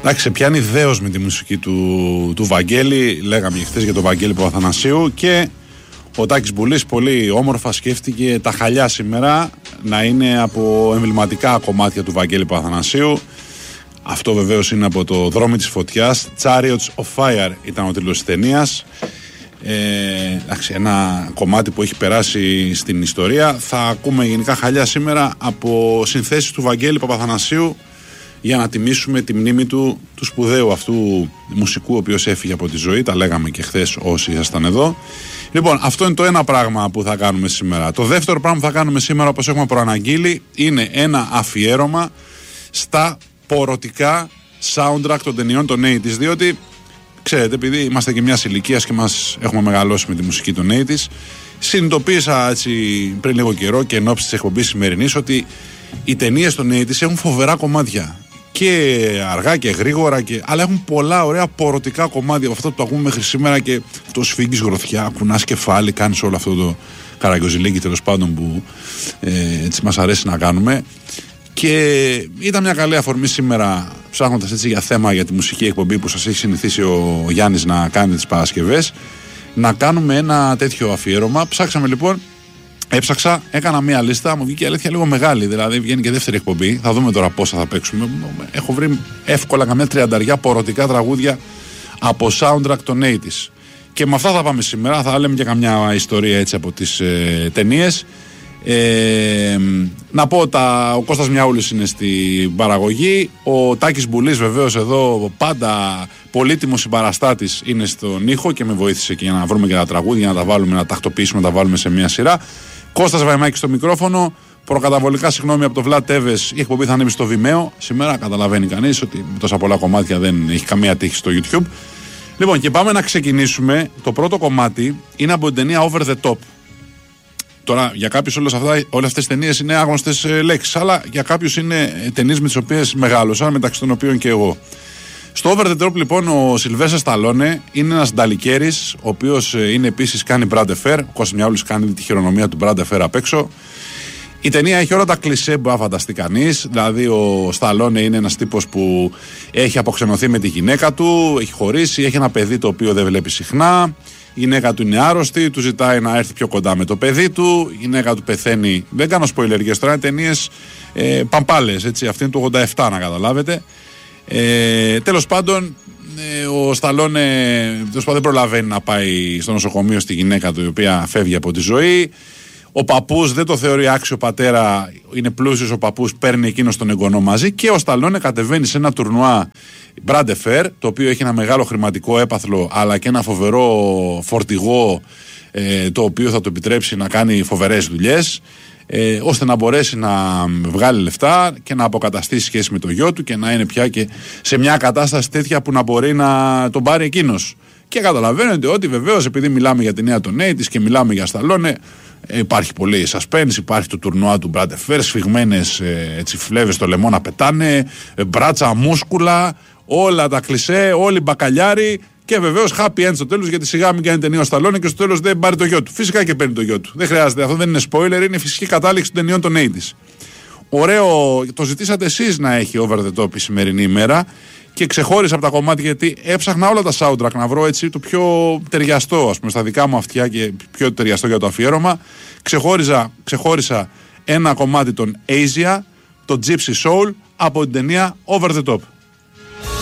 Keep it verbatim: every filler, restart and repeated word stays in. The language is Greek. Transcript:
Εντάξει, σε πιάνει δέος με τη μουσική του, του Βαγγέλη. Λέγαμε και χθες για τον Βαγγέλη Παπαθανασίου. Και ο Τάκης Μπουλής πολύ όμορφα σκέφτηκε τα χαλιά σήμερα να είναι από εμβληματικά κομμάτια του Βαγγέλη Παπαθανασίου. Αυτό βεβαίως είναι από το Δρόμοι της Φωτιάς. Chariots of Fire ήταν ο τίτλος της ταινίας. Ε, εντάξει, ένα κομμάτι που έχει περάσει στην ιστορία. Θα ακούμε γενικά χαλιά σήμερα από συνθέσεις του Βαγγέλη Παπαθανασίου για να τιμήσουμε τη μνήμη του, του σπουδαίου αυτού μουσικού ο οποίος έφυγε από τη ζωή. Τα λέγαμε και χθες όσοι ήσασταν εδώ. Λοιπόν, αυτό είναι το ένα πράγμα που θα κάνουμε σήμερα. Το δεύτερο πράγμα που θα κάνουμε σήμερα, όπως έχουμε προαναγγείλει, είναι ένα αφιέρωμα στα πορωτικά soundtrack των ταινιών των ογδόντα, διότι ξέρετε, επειδή είμαστε και μιας ηλικίας και μας έχουμε μεγαλώσει με τη μουσική των ογδόντα, συνειδητοποίησα έτσι πριν λίγο καιρό και εν ώψη της εκπομπής σημερινής ότι οι ταινίες των ογδόντα έχουν φοβερά κομμάτια. Και αργά και γρήγορα, και... αλλά έχουν πολλά ωραία πορωτικά κομμάτια από αυτό που το ακούμε μέχρι σήμερα. Και αυτό σφίγγεις γροθιά, κουνάς κεφάλι, κάνεις όλο αυτό το καραγκιόζηλίκι τέλος πάντων που ε, έτσι μας αρέσει να κάνουμε. Και ήταν μια καλή αφορμή σήμερα, ψάχνοντας έτσι για θέμα για τη μουσική εκπομπή που σας έχει συνηθίσει ο Γιάννης να κάνει τις Παρασκευές, να κάνουμε ένα τέτοιο αφιέρωμα. Ψάξαμε λοιπόν. Έψαξα, έκανα μία λίστα, μου βγήκε αλήθεια λίγο μεγάλη, δηλαδή βγαίνει και δεύτερη εκπομπή. Θα δούμε τώρα πόσα θα παίξουμε. Έχω βρει εύκολα καμιά τριανταριά πορωτικά τραγούδια από soundtrack των ογδόντα. Και με αυτά θα πάμε σήμερα. Θα λέμε και καμιά ιστορία έτσι από τις ε, ταινίες. Ε, να πω τα, ο Κώστας Μιαούλης είναι στην παραγωγή. Ο Τάκης Μπουλής βεβαίως εδώ, πάντα πολύτιμος συμπαραστάτης, είναι στον ήχο και με βοήθησε και για να βρούμε και τα τραγούδια, να τα βάλουμε, να τακτοποιήσουμε, να τα βάλουμε σε μια σειρά. Κώστας Βαϊμάκης στο μικρόφωνο. Προκαταβολικά συγγνώμη από το Βλад Τέβες, η εκπομπή θα ανέβει στο Vimeo. Σήμερα καταλαβαίνει κανείς ότι με τόσα πολλά κομμάτια δεν έχει καμία τύχη στο YouTube. Λοιπόν, και πάμε να ξεκινήσουμε. Το πρώτο κομμάτι είναι από την ταινία Over the Top. Τώρα, για κάποιους όλες, αυτά, όλες αυτές τις ταινίες είναι άγνωστες ε, λέξεις, αλλά για κάποιους είναι ταινίες με τις οποίες μεγάλωσα, μεταξύ των οποίων και εγώ. Στο Over the Top, λοιπόν, ο Σιλβέστερ Σταλόνε είναι ένας νταλικέρης, ο οποίος ε, είναι επίσης κάνει Brad Affair. Ο Κώστας Μιαούλης κάνει τη χειρονομία του Brad Affair απ' έξω. Η ταινία έχει όλα τα κλισέ που θα φανταστεί κανείς. Δηλαδή, ο Σταλόνε είναι ένας τύπος που έχει αποξενωθεί με τη γυναίκα του, έχει χωρίσει, έχει ένα παιδί το οποίο δεν βλέπει συχνά. Η γυναίκα του είναι άρρωστη, του ζητάει να έρθει πιο κοντά με το παιδί του. Η γυναίκα του πεθαίνει. Δεν κάνω σποιλεργίες τώρα, είναι ταινίες ε, παμπάλες. Έτσι. Αυτή είναι το ογδόντα επτά, να καταλάβετε. Ε, τέλος πάντων, ε, ο Σταλόνε δεν προλαβαίνει να πάει στο νοσοκομείο στη γυναίκα του, η οποία φεύγει από τη ζωή. Ο παππούς δεν το θεωρεί άξιο πατέρα, είναι πλούσιος ο παππούς, παίρνει εκείνος τον εγγονό μαζί. Και ο Σταλόνε κατεβαίνει σε ένα τουρνουά Brad Affair, το οποίο έχει ένα μεγάλο χρηματικό έπαθλο, αλλά και ένα φοβερό φορτηγό, ε, το οποίο θα του επιτρέψει να κάνει φοβερές δουλειές, ε, ώστε να μπορέσει να βγάλει λεφτά και να αποκαταστήσει σχέση με το γιο του και να είναι πια και σε μια κατάσταση τέτοια που να μπορεί να τον πάρει εκείνος. Και καταλαβαίνετε ότι βεβαίως, επειδή μιλάμε για ταινία των ογδόντα και μιλάμε για Σταλόνε, υπάρχει πολύ suspense, υπάρχει το τουρνουά του Brad Affair, σφιγμένες ε, φλέβες στο λαιμό να πετάνε, ε, μπράτσα, μούσκουλα, όλα τα κλισέ, όλοι μπακαλιάροι. Και βεβαίως happy end στο τέλος, γιατί σιγά μην κάνει ταινία ο Σταλόνε και στο τέλος δεν πάρει το γιο του. Φυσικά και παίρνει το γιο του. Δεν χρειάζεται, αυτό δεν είναι spoiler, είναι φυσική κατάληξη των ταινιών των ογδόντα. Ωραίο, το ζητήσατε εσείς να έχει Over the Top η σημερινή ημέρα. Και ξεχώρισα από τα κομμάτια, γιατί έψαχνα όλα τα soundtrack να βρω έτσι το πιο ταιριαστό, ας πούμε, στα δικά μου αυτιά και πιο ταιριαστό για το αφιέρωμα. Ξεχώρισα, ξεχώρισα ένα κομμάτι των Asia, το Gypsy Soul, από την ταινία Over the Top.